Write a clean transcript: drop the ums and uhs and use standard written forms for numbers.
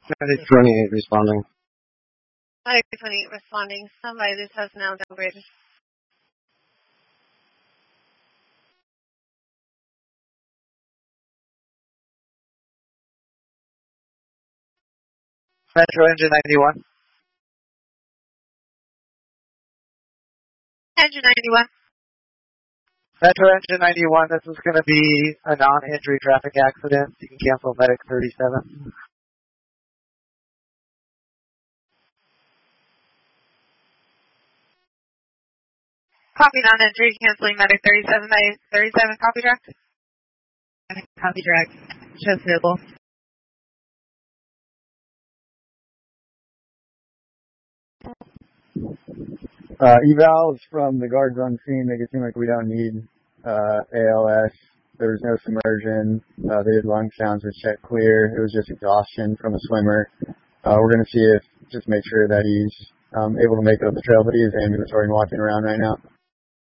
Medic 28 responding. Medic 28 responding. Somebody, this has now downgraded. Metro engine 91. Engine 91. Metro engine 91, this is going to be a non-injury traffic accident. You can cancel medic 37. Copy non-entry, canceling medic 37 by 37, copy direct. Copy direct. Shows visible. Evals from the guards on scene make it seem like we don't need ALS. There was no submersion. They did lung sounds which checked clear. It was just exhaustion from a swimmer. We're going to see if, just make sure that he's able to make it up the trail, but he is ambulatory and walking around right now.